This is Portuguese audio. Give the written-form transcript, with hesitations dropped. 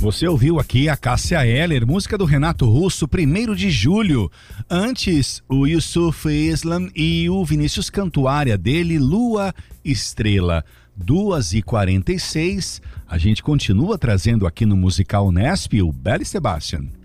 Você ouviu aqui a Cássia Eller, música do Renato Russo, 1º de julho. Antes, o Yusuf Islam e o Vinícius Cantuária dele, Lua Estrela. 2h46, a gente continua trazendo aqui no Musical Nesp o Belle Sebastian.